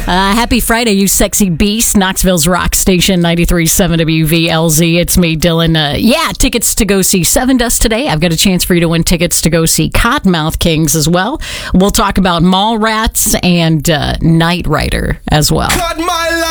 Happy Friday, you sexy beast. Knoxville's rock station, 93.7 WVLZ. It's me, Dylan. Tickets to go see Seven Dust today. I've got a chance for you to win tickets to go see Cottonmouth Kings as well. We'll talk about Mallrats and Knight Rider as well.